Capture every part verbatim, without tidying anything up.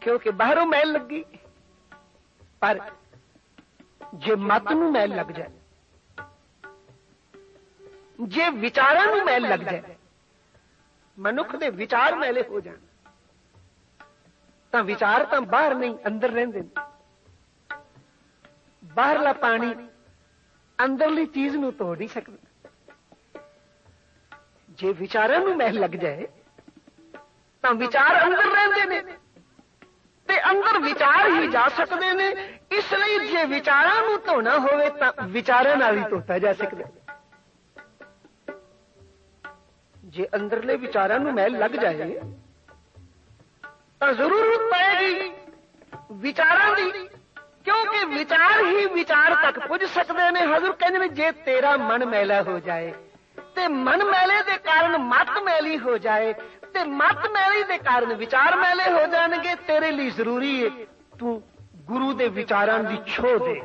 क्योंकि बाहरों मैल लगी। पर जे मत नूं मैल लग जाए, जे विचारां नूं मैल लग जाए, मनुख दे विचार मैले हो जाण, तां विचार तां बाहर नहीं अंदर रहिंदे ने। बाहरला पानी अंदरली चीज नूं तोड़ नहीं सकदा। जे विचारां नूं मैल लग जाए तां विचार अंदर रहिंदे ने ते अंदर विचार ही जा सकदे ने। इसलिए जे विचारां नूं धोना होवे तां विचारां नाल ही धोता जा सकदा। जे अंदरले विचारां नूं मैल लग जाए तां जरूरत पएगी विचारां दी, क्योंकि विचार ही विचार तक पुज सकते हैं। हजूर कहते हैं जे तेरा मन मैला हो जाए ते मन मैले दे कारण मत मैली हो जाए ते मत मैली दे कारण विचार मैले हो जाएंगे। तेरे लिए जरूरी है तू गुरु दे विचारां दी छोह दे,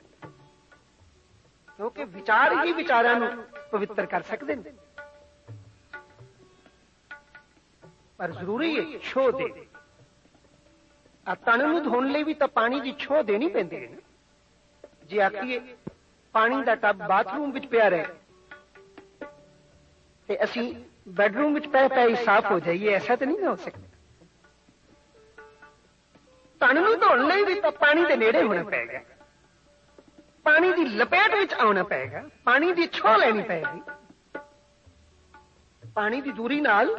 क्योंकि विचार ही विचारां नूं पवित्र कर सकते हैं। पर जरूरी है छोह दे। तन नूं धोण लई भी तां पानी की छोह देनी पैंदी है। जे आखिए पानी का टब बाथरूम विच पिया रहे ते असीं बैडरूम विच पै पै ही साफ हो जाइए, ऐसा तो नहीं हो सकता। तन नूं धोण लई भी तां पानी दे नेड़े होना पेगा, पानी की लपेट विच आउणा पेगा, पानी की छोह लैनी पेगी। पानी की दूरी नाल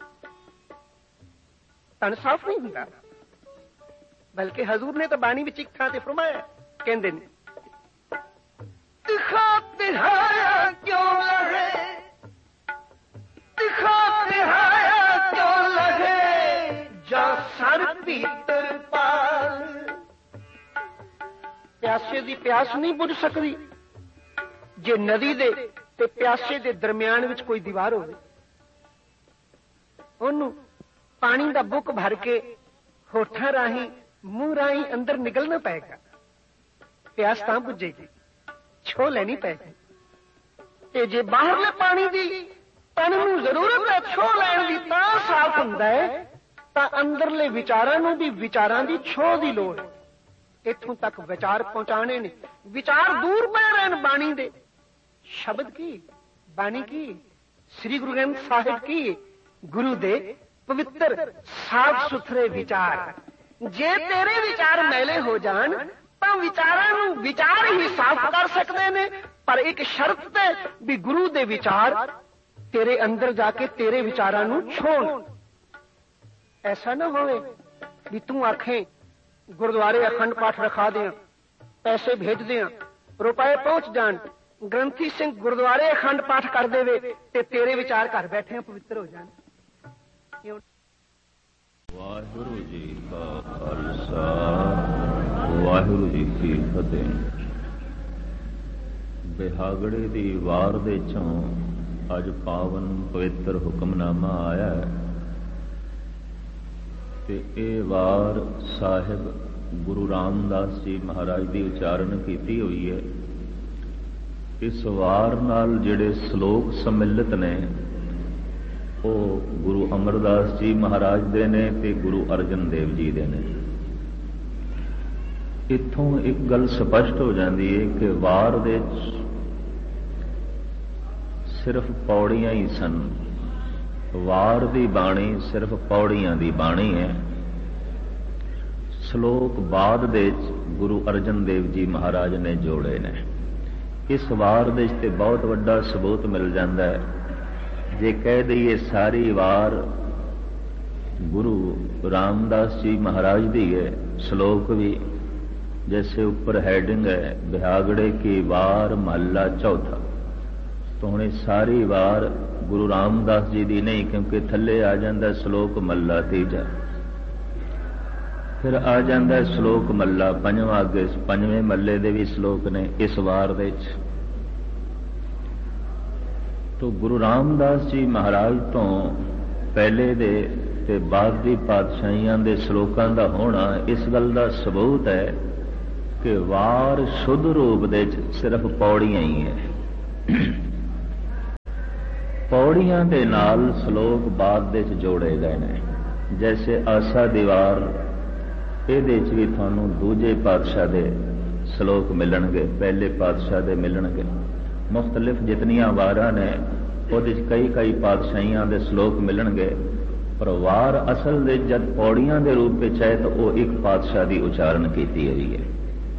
तन साफ नहीं हुंदा। बल्कि हजूर ने तो बानी विच इक थां ते फरमाया, कहंदे ने दिखा तिहाया क्यों लगे, दिखा तिहाया क्यों लगे, जा सर भीतर पाल। प्यासे दी प्यास नहीं बुझ सकती जे नदी दे ते प्यासे दे दरम्यान विच कोई दीवार होवे। ओनू पानी दा बुक भर के होठां राही मुंह राही अंदर निकलना पेगा, प्यास तां बुझेगी, छोह लैनी पेगी। ते जे बाहरले पानी दी तन नूं जरूरत है छोह लैण दी तां साफ हुंदा है, तां अंदरले विचारां नूं भी विचारां दी छोह दी लोड़ है। इत्थों तक विचार पहुंचाने ने, विचार दूर पै रहन बाणी दे। शब्द की बाणी की श्री गुरु ग्रंथ साहिब की गुरु दे पवित्र साफ सुथरे विचार। जे तेरे विचार मैले हो जान तां विचारां नूं विचार ही साफ कर सकते ने। पर एक शर्त ते भी गुरु दे विचार तेरे अंदर जाके तेरे विचारां नूं छोड़। ऐसा ना होवे भी तू आखें गुरुद्वारे अखंड पाठ रखा दें, पैसे भेज दें, रुपए पहुंच जान, ग्रंथी सिंह गुरुद्वारे अखंड पाठ कर देवे ते तेरे विचार घर बैठे पवित्र हो जान। वाहिगुरु जी का खालसा, वाहिगुरु जी की फतेह। बिहागड़े दी वार दे चों अज पावन पवित्र हुक्मनामा आया है ते ए वार साहिब गुरु रामदास जी महाराज की उचारण की हुई है। इस वार नाल जिहड़े श्लोक सम्मिलित ने वो गुरु अमरदास जी महाराज दे ने ते गुरु अर्जन देव जी दे ने। इत्थों एक गल स्पष्ट हो जाती है कि वार दे सिर्फ पौड़ियां ही सन। वार दी बाणी सिर्फ पौड़ियां दी बाणी है। श्लोक बाद दे गुरु अर्जन देव जी महाराज ने जोड़े ने। इस वार दे ते बहुत वड्डा सबूत मिल जाता है। जे कह दईए सारी वार गुरु रामदास जी महाराज दी है, श्लोक भी जैसे ऊपर हेडिंग है बिहागड़े की वार महला चौथा, तो हुणे सारी वार गुरु रामदास जी दी नहीं, क्योंकि थले आ जाता श्लोक महला तीजा, फिर आ जाता श्लोक महला पंजवां, अगे पंजवें महले दे भी श्लोक ने इस वार दे। तो गुरु रामदास जी महाराज तो पहले दे ते बाद दी पातशाहियां दे श्लोकां दा होना इस गल दा सबूत है कि वार शुद्ध रूप दे सिर्फ पौड़ियां ही है। पौड़ियां दे नाल श्लोक बाद दे जोड़े गए ने। जैसे आसा दीवार ਇਹਦੇ 'ਚ ਵੀ ਤੁਹਾਨੂੰ ਦੂਜੇ ਪਾਤਸ਼ਾਹ ਦੇ ਸ਼ਲੋਕ ਮਿਲਣਗੇ, ਪਹਿਲੇ ਪਾਤਸ਼ਾਹ ਦੇ ਮਿਲਣਗੇ। ਮੁਖਤਲਿਫ ਜਿਤਨੀਆਂ ਵਾਰਾਂ ਨੇ ਉਹਦੇ 'ਚ ਕਈ ਕਈ ਪਾਤਸ਼ਾਹੀਆਂ ਦੇ ਸ਼ਲੋਕ ਮਿਲਣਗੇ, ਪਰ ਵਾਰ ਅਸਲ ਦੇ ਜਦ ਪੌੜੀਆਂ ਦੇ ਰੂਪ ਵਿੱਚ ਹੈ ਤਾਂ ਉਹ ਇੱਕ ਪਾਤਸ਼ਾਹ ਦੀ ਉਚਾਰਨ ਕੀਤੀ ਹੋਈ ਹੈ।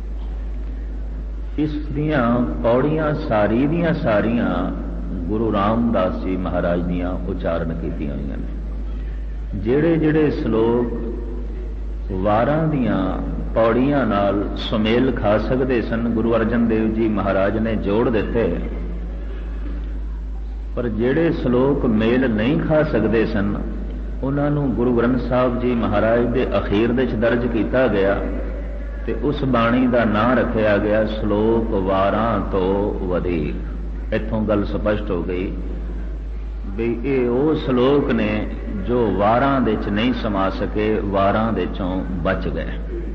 ਇਸ ਦੀਆਂ ਪੌੜੀਆਂ ਸਾਰੀ ਦੀਆਂ ਸਾਰੀਆਂ ਗੁਰੂ ਰਾਮਦਾਸ ਜੀ ਮਹਾਰਾਜ ਦੀਆਂ ਉਚਾਰਨ ਕੀਤੀਆਂ ਹੋਈਆਂ ਨੇ। ਜਿਹੜੇ ਜਿਹੜੇ ਸ਼ਲੋਕ ਵਾਰਾਂ ਦੀਆਂ ਪੌੜੀਆਂ ਨਾਲ ਸੁਮੇਲ ਖਾ ਸਕਦੇ ਸਨ, ਗੁਰੂ ਅਰਜਨ ਦੇਵ ਜੀ ਮਹਾਰਾਜ ਨੇ ਜੋੜ ਦਿੱਤੇ, ਪਰ ਜਿਹੜੇ ਸ਼ਲੋਕ ਮੇਲ ਨਹੀਂ ਖਾ ਸਕਦੇ ਸਨ ਉਹਨਾਂ ਨੂੰ ਗੁਰੂ ਗ੍ਰੰਥ ਸਾਹਿਬ ਜੀ ਮਹਾਰਾਜ ਦੇ ਅਖੀਰ ਦੇ ਵਿੱਚ ਦਰਜ ਕੀਤਾ ਗਿਆ ਤੇ ਉਸ ਬਾਣੀ ਦਾ ਨਾਂ ਰੱਖਿਆ ਗਿਆ ਸ਼ਲੋਕ ਵਾਰਾਂ ਤੋਂ ਵਧੇਕ। ਇੱਥੋਂ ਗੱਲ ਸਪਸ਼ਟ ਹੋ ਗਈ ਵੀ ਇਹ ਉਹ ਸ਼ਲੋਕ ਨੇ ਜੋ ਵਾਰਾਂ ਦੇ ਵਿੱਚ ਨਹੀਂ ਸਮਾ ਸਕੇ, ਵਾਰਾਂ ਦੇ ਚੋਂ ਬਚ ਗਏ।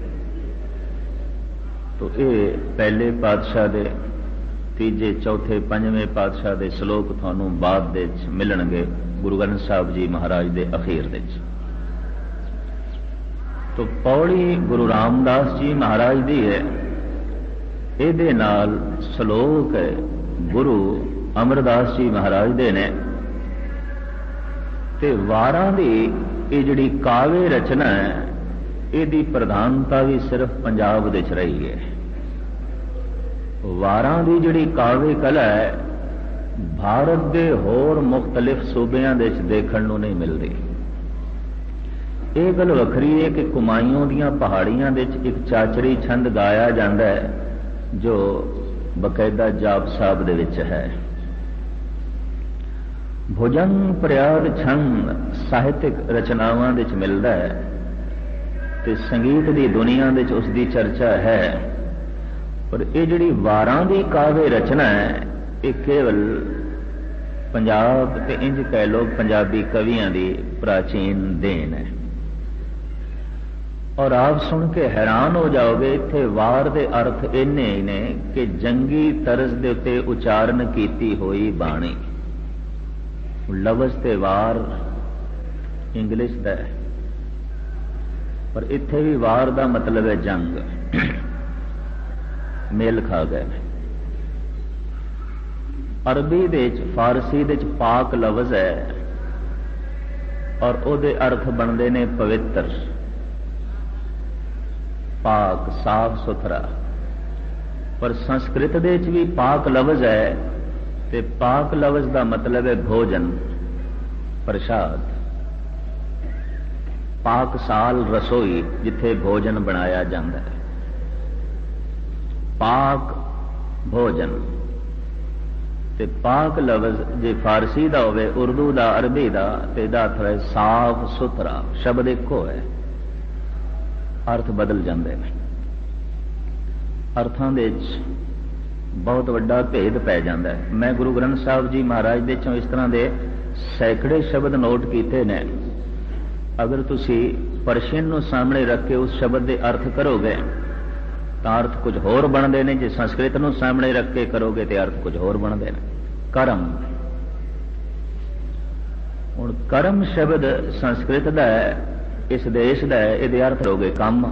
ਤੋ ਇਹ ਪਹਿਲੇ ਪਾਤਸ਼ਾਹ ਦੇ, ਤੀਜੇ, ਚੌਥੇ, ਪੰਜਵੇਂ ਪਾਤਸ਼ਾਹ ਦੇ ਸ਼ਲੋਕ ਤੁਹਾਨੂੰ ਬਾਅਦ ਦੇ ਵਿੱਚ ਮਿਲਣਗੇ ਗੁਰੂ ਗ੍ਰੰਥ ਸਾਹਿਬ ਜੀ ਮਹਾਰਾਜ ਦੇ ਅਖੀਰ ਦੇ ਵਿੱਚ। ਤੋ ਪੌੜੀ ਗੁਰੂ ਰਾਮਦਾਸ ਜੀ ਮਹਾਰਾਜ ਦੀ ਹੈ, ਇਹਦੇ ਨਾਲ ਸ਼ਲੋਕ ਗੁਰੂ ਅਮਰਦਾਸ ਜੀ ਮਹਾਰਾਜ ਦੇ ਨੇ। ਤੇ ਵਾਰਾਂ ਦੀ ਇਹ ਜਿਹੜੀ ਕਾਵਿ ਰਚਨਾ ਹੈ, ਇਹਦੀ ਪ੍ਰਧਾਨਤਾ ਵੀ ਸਿਰਫ ਪੰਜਾਬ ਦੇ 'ਚ ਰਹੀ ਹੈ। ਵਾਰਾਂ ਦੀ ਜਿਹੜੀ ਕਾਵਿ ਕਲਾ ਹੈ ਭਾਰਤ ਦੇ ਹੋਰ ਮੁਖਤਲਿਫ ਸੂਬਿਆਂ ਦੇ 'ਚ ਦੇਖਣ ਨੂੰ ਨਹੀਂ ਮਿਲਦੀ। ਇਹ ਗੱਲ ਵੱਖਰੀ ਹੈ ਕਿ ਕੁਮਾਈਓਂ ਦੀਆਂ ਪਹਾੜੀਆਂ ਦੇ 'ਚ ਇੱਕ ਚਾਚੜੀ ਛੰਦ ਗਾਇਆ ਜਾਂਦਾ ਹੈ ਜੋ ਬਕਾਇਦਾ ਜਾਪ ਸਾਹਿਬ ਦੇ ਵਿੱਚ ਹੈ। ਭੁਜੰਗ ਪ੍ਰਿਆਦ ਛੰਦ ਸਾਹਿਤਿਕ ਰਚਨਾਵਾਂ ਦੇ 'ਚ ਮਿਲਦਾ ਹੈ ਤੇ ਸੰਗੀਤ ਦੀ ਦੁਨੀਆ ਦੇ 'ਚ ਉਸ ਦੀ ਚਰਚਾ ਹੈ। ਪਰ ਇਹ ਜਿਹੜੀ ਵਾਰਾਂ ਦੀ ਕਾਵਿ ਰਚਨਾ ਹੈ ਇਹ ਕੇਵਲ ਪੰਜਾਬ ਤੇ ਇੰਜ ਕਹਿ ਲੋ ਪੰਜਾਬੀ ਕਵੀਆਂ ਦੀ ਪ੍ਰਾਚੀਨ ਦੇਣ ਹੈ। ਔਰ ਆਪ ਸੁਣ ਕੇ ਹੈਰਾਨ ਹੋ ਜਾਓਗੇ, ਇੱਥੇ ਵਾਰ ਦੇ ਅਰਥ ਇੰਨੇ ਹੀ ਨੇ ਕਿ ਜੰਗੀ ਤਰਜ਼ ਦੇ ਉੱਤੇ ਉਚਾਰਨ ਕੀਤੀ ਹੋਈ ਬਾਣੀ। ਲਫ਼ਜ਼ ਤੇ ਵਾਰ ਇੰਗਲਿਸ਼ ਦਾ ਹੈ, ਪਰ ਇੱਥੇ ਵੀ ਵਾਰ ਦਾ ਮਤਲਬ ਹੈ ਜੰਗ। ਮੇਲ ਖਾ ਗਏ। ਅਰਬੀ ਦੇ ਵਿੱਚ, ਫਾਰਸੀ ਦੇ ਵਿੱਚ ਪਾਕ ਲਫ਼ਜ਼ ਹੈ ਔਰ ਉਹਦੇ ਅਰਥ ਬਣਦੇ ਨੇ ਪਵਿੱਤਰ, ਪਾਕ, ਸਾਫ ਸੁਥਰਾ। ਪਰ ਸੰਸਕ੍ਰਿਤ ਦੇ ਵਿੱਚ ਵੀ ਪਾਕ ਲਫ਼ਜ਼ ਹੈ ਤੇ ਪਾਕ ਲਫ਼ਜ਼ ਦਾ ਮਤਲਬ ਹੈ ਭੋਜਨ, ਪ੍ਰਸ਼ਾਦ। ਪਾਕ ਸਾਲ ਰਸੋਈ ਜਿੱਥੇ ਭੋਜਨ ਬਣਾਇਆ ਜਾਂਦਾ ਹੈ, ਪਾਕ ਭੋਜਨ। ਤੇ ਪਾਕ ਲਫ਼ਜ਼ ਜੇ ਫਾਰਸੀ ਦਾ ਹੋਵੇ, ਉਰਦੂ ਦਾ, ਅਰਬੀ ਦਾ, ਤੇ ਇਹਦਾ ਅਰਥ ਹੈ ਸਾਫ ਸੁਥਰਾ। ਸ਼ਬਦ ਇੱਕੋ ਹੈ, ਅਰਥ ਬਦਲ ਜਾਂਦੇ ਨੇ। ਅਰਥਾਂ ਦੇ ਵਿੱਚ ਬਹੁਤ ਵੱਡਾ ਭੇਦ ਪੈ ਜਾਂਦਾ ਹੈ। ਮੈਂ ਗੁਰੂ ਗ੍ਰੰਥ ਸਾਹਿਬ ਜੀ ਮਹਾਰਾਜ ਦੇ ਚੋਂ ਇਸ ਤਰ੍ਹਾਂ ਦੇ ਸੈਂਕੜੇ ਸ਼ਬਦ ਨੋਟ ਕੀਤੇ ਨੇ। ਅਗਰ ਤੁਸੀਂ ਪਰਸ਼ੀਅਨ ਨੂੰ ਸਾਹਮਣੇ ਰੱਖ ਕੇ ਉਸ ਸ਼ਬਦ ਦੇ ਅਰਥ ਕਰੋਗੇ ਤਾਂ ਅਰਥ ਕੁਝ ਹੋਰ ਬਣਦੇ ਨੇ, ਜੇ ਸੰਸਕ੍ਰਿਤ ਨੂੰ ਸਾਹਮਣੇ ਰੱਖ ਕੇ ਕਰੋਗੇ ਤੇ ਅਰਥ ਕੁਝ ਹੋਰ ਬਣਦੇ ਨੇ। ਕਰਮ, ਹੁਣ ਕਰਮ ਸ਼ਬਦ ਸੰਸਕ੍ਰਿਤ ਦਾ ਹੈ, ਇਸ ਦੇਸ਼ ਦਾ ਹੈ, ਇਹਦੇ ਅਰਥ ਹੋ ਗਏ ਕੰਮ।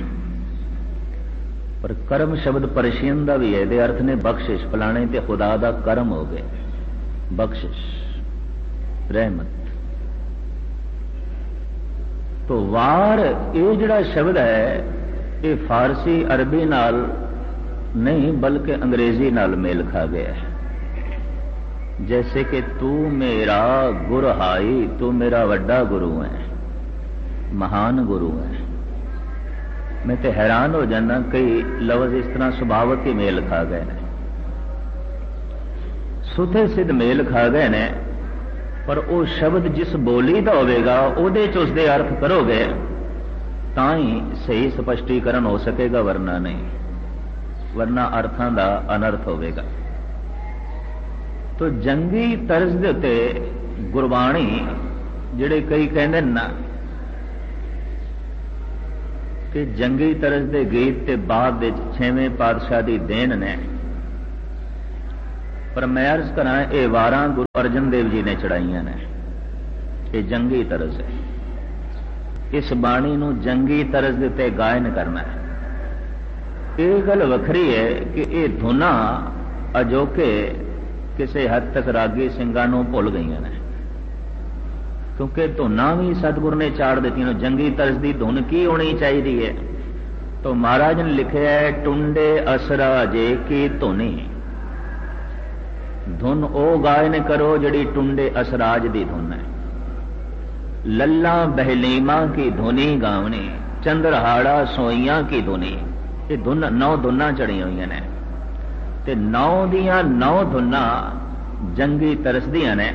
ਪਰ ਕਰਮ ਸ਼ਬਦ ਪਰਸ਼ੀਅਨ ਦਾ ਵੀ ਹੈ, ਇਹਦੇ ਅਰਥ ਨੇ ਬਖਸ਼ਿਸ਼, ਫਲਾਣੇ ਤੇ ਖੁਦਾ ਦਾ ਕਰਮ ਹੋ ਗਏ, ਬਖਸ਼ਿਸ਼, ਰਹਿਮਤ। ਤੋ ਵਾਰ ਇਹ ਜਿਹੜਾ ਸ਼ਬਦ ਹੈ ਇਹ ਫਾਰਸੀ ਅਰਬੀ ਨਾਲ ਨਹੀਂ ਬਲਕਿ ਅੰਗਰੇਜ਼ੀ ਨਾਲ ਮੇਲ ਖਾ ਗਿਆ ਹੈ। ਜੈਸੇ ਕਿ ਤੂੰ ਮੇਰਾ ਗੁਰ ਹਾਈ, ਤੂੰ ਮੇਰਾ ਵੱਡਾ ਗੁਰੂ ਹੈ, ਮਹਾਨ ਗੁਰੂ ਹੈ। ਮੈਂ ਤੇ ਹੈਰਾਨ ਹੋ ਜਾਣਾ, ਕਈ ਲਫ਼ਜ਼ ਇਸ ਤਰ੍ਹਾਂ ਸੁਭਾਵਕ ਹੀ ਮੇਲ ਖਾ ਗਏ ਨੇ, ਸੁਥੇ ਸਿੱਧ ਮੇਲ ਖਾ ਗਏ ਨੇ। ਪਰ ਉਹ ਸ਼ਬਦ ਜਿਸ ਬੋਲੀ ਦਾ ਹੋਵੇਗਾ ਉਹਦੇ ਚ ਉਸਦੇ ਅਰਥ ਕਰੋਗੇ ਤਾਂ ਹੀ ਸਹੀ ਸਪਸ਼ਟੀਕਰਨ ਹੋ ਸਕੇਗਾ, ਵਰਨਾ ਨਹੀਂ, ਵਰਨਾ ਅਰਥਾਂ ਦਾ ਅਨਰਥ ਹੋਵੇਗਾ। ਤੋ ਜੰਗੀ ਤਰਜ਼ ਦੇ ਉੱਤੇ ਗੁਰਬਾਣੀ, ਜਿਹੜੇ ਕਈ ਕਹਿੰਦੇ ਨਾ ਕਿ ਜੰਗੀ ਤਰਜ਼ ਦੇ ਗੀਤ ਤੇ ਬਾਅਦ ਵਿੱਚ ਛੇਵੇਂ ਪਾਤਸ਼ਾਹ ਦੀ ਦੇਣ ਨੇ, ਪਰ ਮੈਂ ਅਰਜ਼ ਕਰਾਂ ਇਹ ਵਾਰਾਂ ਗੁਰੂ ਅਰਜਨ ਦੇਵ ਜੀ ਨੇ ਚੜਾਈਆਂ ਨੇ। ਇਹ ਜੰਗੀ ਤਰਜ਼ ਹੈ। इस बाणी नूं जंगी तरज दे उत्ते गायन करना है। ये गल वखरी है कि ये धुना अजोके किसी हद तक रागी ਸਿੰਘਾਂ ਨੂੰ भुल गई ने, क्योंकि धुना भी सतगुरु ने चाड़ दी। जंगी तरज की धुन की होनी चाहिए है, तो महाराज ने लिखा है टुंडे असरा जे की धुनी। धुन ओ गायन करो जिहड़ी टुंडे असराज की धुन है। लल्ला बहलीमा की धुनी गावनी, चंद्रहाड़ा सोईया की धुनी। ये धुन नौ धुना चढ़ी हुई ने, ते नौ दियां नौ धुना जंगी तरसदियां ने।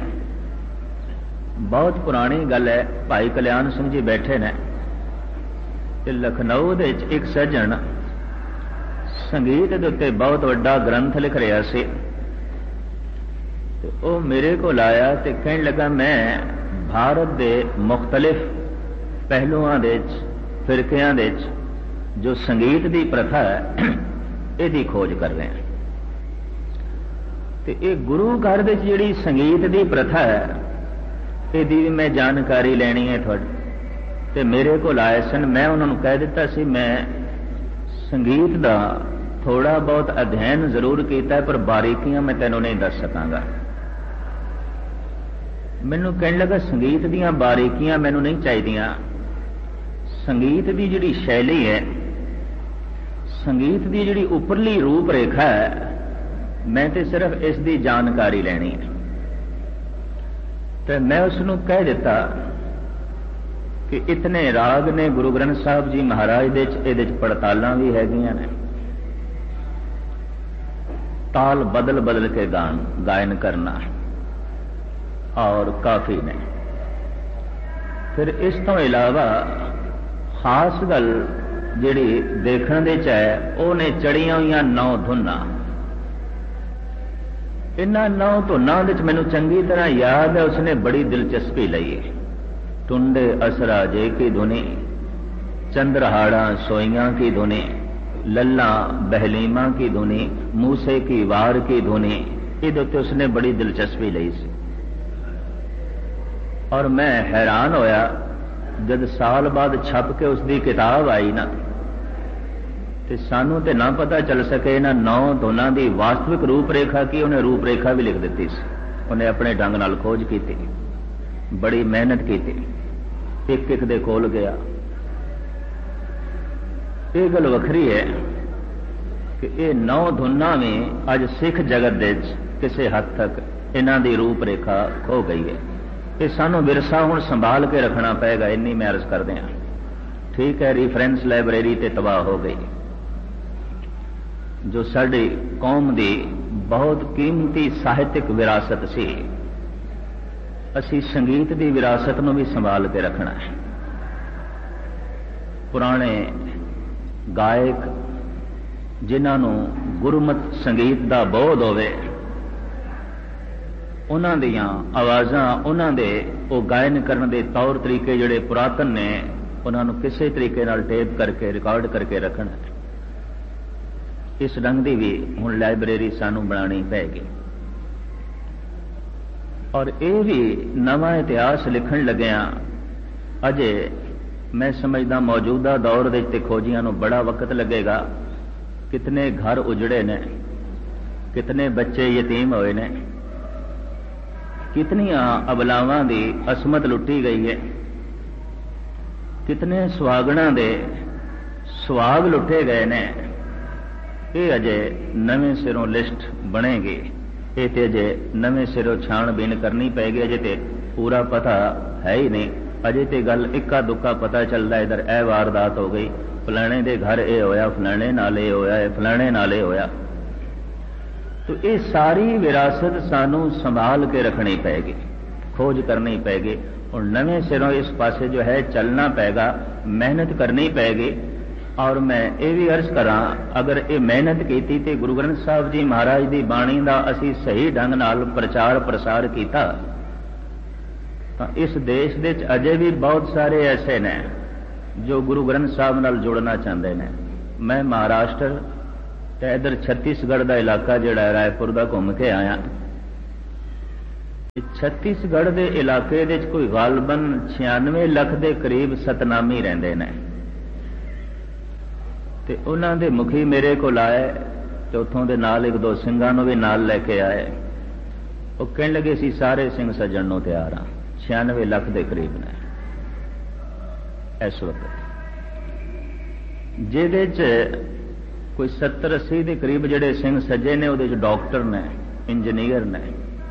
बहुत पुरानी गल है, भाई कल्याण सिंह जी बैठे ने ते लखनऊ दे विच एक सज्जन संगीत दे उत्ते बहुत वड्डा ग्रंथ लिख रहा सी। ते ओ मेरे को आया ते कहण लगा मैं भारत दे मुख्तलिफ पहलुआं दे फिरकियां दे जो संगीत दी प्रथा है इहदी खोज कर रहे हैं। ते ये गुरु घर दे जिहड़ी संगीत दी प्रथा है इहदी भी मैं जानकारी लैनी है तुहाडे। ते मेरे को आए सन, मैं उन्होंने कह दिता सी मैं संगीत दा थोड़ा बहुत अध्ययन जरूर किया है, पर बारीकियां मैं तैनूं नहीं दस सकांगा। मैनू कहने लगा संगीत दीयां बारीकियां मैनू नहीं चाहिए। संगीत की जिहड़ी शैली है, संगीत की जिहड़ी उपरली रूप रेखा है, मैं तो सिर्फ इसकी जानकारी लैनी है। तो मैं उसनू कह दिता कि इतने राग ने गुरु ग्रंथ साहब जी महाराज दे इहदे च पड़तालां भी हैगियां ने, ताल बदल बदल के गान गायन करना और काफी ने। फिर इस तो इलावा खास गल जिहड़ी देखण दे च है वो ने चढ़ियां हुई नौ धुना। इन्हां नौ धुनां दे च मैनूं चंगी तरह याद है, उसने बड़ी दिलचस्पी लई है। टुंडे असरा जे की धुनी, चंद्रहाड़ा सोईया की धुनी, लल्ला बहलीमा की धुनी, मूसे की वार की धुनी। इहदे उत्ते उसने बड़ी दिलचस्पी लई सी। और मैं हैरान होया जब साल बाद छप के उसकी किताब आई ना, तो सानू तो ना पता चल सके ना नौ धुना की वास्तविक रूपरेखा की। उन्हें रूपरेखा भी लिख दी सी, उन्हें अपने ढंग नाल खोज की, बड़ी मेहनत की, एक एक दे कोल गया। ये गल वखरी है कि ये नौ धुना में अज सिख जगत दे किसी हद तक इन्हां दी रूपरेखा खो गई है। ये सानू विरसा हुण संभाल के रखना पेगा, इन्नी मैं अर्ज कर दिया। ठीक है, रिफरेंस लाइब्रेरी ते तबाह हो गई, जो साडी कौम दी बहुत कीमती साहित्यिक विरासत सी। असी संगीत की विरासत नूं भी संभाल के रखना है। पुराने गायक जिन्हां नूं गुरमत संगीत का बोध होवे, उन्हां दियां आवाज़ां, उन्हां दे वो गायन करने के तौर तरीके जिहड़े पुरातन ने, उन्हां नूं किसी तरीके नाल टेप करके रिकॉर्ड करके रखना है। इस ढंग की भी हुण लाइब्रेरी सानू बनानी पैगी। और ये भी नवा इतिहास लिखण लग्या अजे मैं समझदा मौजूदा दौर दे खोजियां नूं बड़ा वक्त लगेगा। कितने घर उजड़े ने, कितने बच्चे यतीम होए ने, कितनियां अबलावां दी असमत लुटी गई है, कितने सुहागणा दे सुहाग लुटे गए ने। ये अजे नवें सिरों लिस्ट बनेगी, ये तो अजे नवें सिरों छाणबीन करनी पैगी। अजे तो पूरा पता है ही नहीं, अजे तो गल इक्का दुक्का पता चलता, इधर ए वारदात हो गई, फलाने दे घर ये होया, फलाने नाल ये होया, फलाने नाल ये होया। तो ये सारी विरासत सानू संभाल के रखनी पैगी, खोज करनी पैगी और नवें सिरों इस पासे जो है चलना पैगा, मेहनत करनी पैगी। और मैं ये भी अर्ज करा, अगर ये मेहनत की तो गुरु ग्रंथ साहब जी महाराज की बाणी का असी सही ढंग नाल प्रचार प्रसार किया, तो इस देश दे अजे भी बहुत सारे ऐसे ने जो गुरु ग्रंथ साहब नाल जुड़ना चाहते हैं। मैं महाराष्ट्र ते इधर छत्तीसगढ़ का इलाका जिहड़ा रायपुर का घूम के आया, छत्तीसगढ़ के इलाके दे कोई गालबन छियानवे लख के करीब सतनामी रहिंदे ने ते उन्हां दे मुखी मेरे को आए ते उत्थों दे नाल एक दो सिंघां नूं भी नाल लैके आए। वो कहण लगे सी सारे सिंह सज्जण नूं तैयार हाँ। छियानवे लख के करीब ने इस वक्त, जिहदे च कोई सत्तर अस्सी के करीब जिहड़े सिंह सज्जे ने उहदे च डॉक्टर ने, इंजीनियर ने।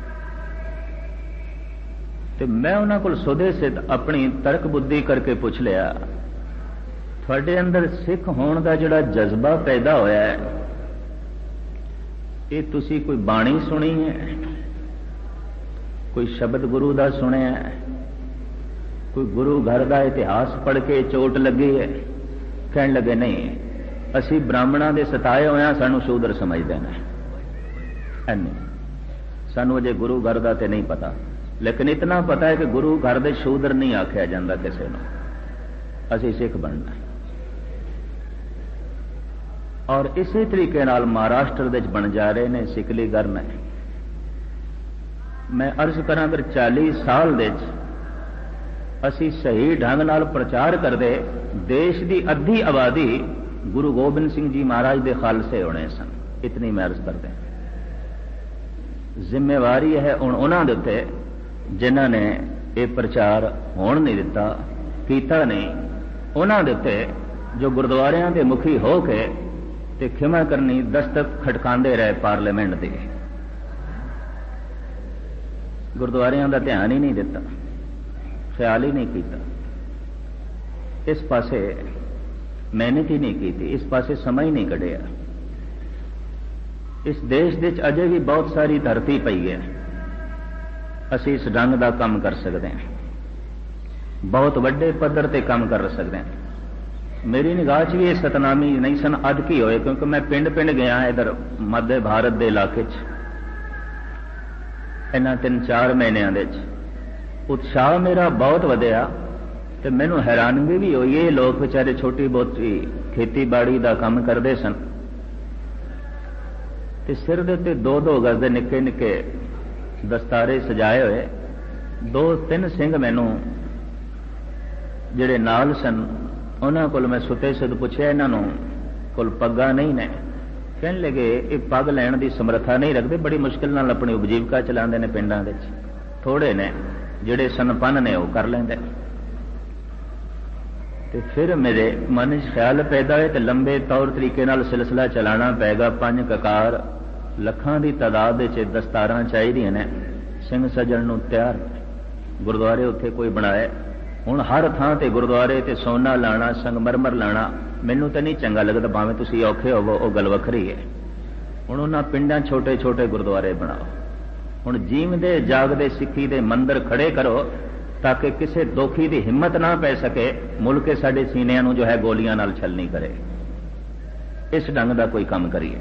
ते मैं उन्हां कोल सुधे सिद्ध अपनी तर्क बुद्धि करके पुछ लिया, तुहाडे अंदर सिख होण दा जिहड़ा जज्बा पैदा होया है, ये तुसी कोई बाणी सुनी है, कोई शब्द गुरु दा सुनिया है, कोई गुरु घर का इतिहास पढ़ के चोट लगी है? कहण लगे नहीं, असी ब्राह्मणों के सताए होया सानू शूद्र समझते हैं। एनी सानू अजे गुरु घर का तो नहीं पता, लेकिन इतना पता है कि गुरु घर दे शूद्र नहीं आख्या जाता किसी को, असी सिख बनना। और इसी तरीके नाल महाराष्ट्र दे बन जा रहे ने सिकलीगर ने। मैं अर्ज करा फिर चालीस साल दे असी सही ढंग नाल प्रचार करते, देश की अद्धी आबादी गुरु गोबिंद सिंह जी महाराज के खालसे होने सन। इतनी मैं अर्ज करते, जिम्मेवारी है हुण उन्हां दे उत्ते जिन्हां ने ये प्रचार होण नहीं दिता, कीता नहीं। उन्हां दे उत्ते जो गुरुद्वारियां दे मुखी हो के ते खिमा करनी दस्तक खटकांदे रहे पार्लीमेंट दे, गुरुद्वारियां दा ध्यान ही नहीं दिता, ख्याल ही नहीं किया, इस पासे मेहनत ही नहीं की, इस पासे समय ही नहीं कढ़िया। इस देश दे अजे भी बहुत सारी धरती पई है, असी इस ढंग का काम कर सकते हैं, बहुत वड्डे पद्धर ते काम कर सकते हैं। मेरी निगाह च भी ये सतनामी नहीं सन अदकी होए, क्योंकि मैं पिंड पिंड गया इधर मध्य भारत के इलाके इन्हां तीन चार महीनों दे उत्साह मेरा बहुत वधिया। ते मैनू हैरानगी भी हुई, ये लोग बेचारे छोटी बहुती खेतीबाड़ी का काम करते सन, ते सिर दे उत्ते दो दो गज दे निक्के निक्के दस्तारे सजाए हुए दो तीन सिंह मैनू जिहड़े नाल सन, उन्हां कोल मैं सुते सुत पुछया इन्हां कोल पग्गा नहीं ने? कहण लगे ये पग लैण की समर्था नहीं रखते, बड़ी मुश्किल नाल अपनी उपजीविका चलाते हैं पिंडां दे, थोड़े ने जिहड़े सनपन ने वो कर लेंदे। ते फिर मेरे मन च ख्याल पैदा है, तो लंबे तौर तरीके नाल सिलसिला चलाना पैगा। पंज ककार लखां की तादाद च दस्तारां चाहिए ने, सिंह सज्जण नूं तैयार गुरुद्वारे उत्थे कोई बनाए। हुण हर थां ते गुरुद्वारे ते सोना लाना, संगमरमर लाना मैनू तो नहीं चंगा लगता, भावें तुसीं औखे होवो वो गल वखरी है। हुण उन्हां पिंडां छोटे छोटे गुरुद्वारे बनाओ, हुण जीवदे जागदे सिक्खी दे मंदिर खड़े करो, ताकि किसी दोखी की हिम्मत ना पै सके मुल्क के साडे सीनियां नूं जो है गोलियां नाल छलनी करे। इस ढंग का कोई काम करिए।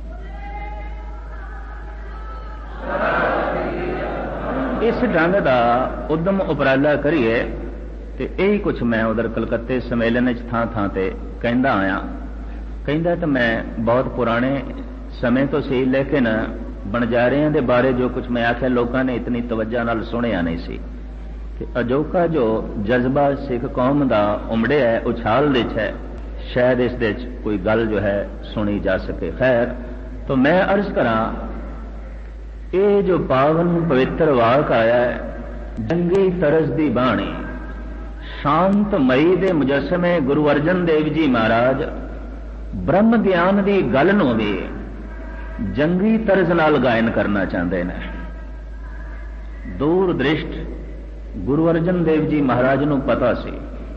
इस ढंग का उद्यम उपराला करिए, तो यही कुछ मैं उधर कलकत्ते सम्मेलन थां थां ते कहंदा आया। कहंदा तो मैं बहुत पुराने समय तो सी, लेकिन बनजारियां दे बारे जो कुछ मैं आख्या लोगों ने इतनी तवज्जो नाल सुनिया नहीं सी कि अजोका जो जज्बा सिख कौम का उमड़िया है, उछाल दे है, शायद इस दे कोई गल जो है सुनी जा सके। खैर, तो मैं अर्ज करा, ये जो पावन पवित्र वाक आया है, जंगी तरस दी बाणी, शांत मई दे मुजस्समे गुरु अर्जन देव जी महाराज ब्रह्म ज्ञान की गल नूं भी जंगी तरज नाल गायन करना चाहते हैं। दूर दृष्ट गुरु अर्जन देव जी महाराज नूं पता सी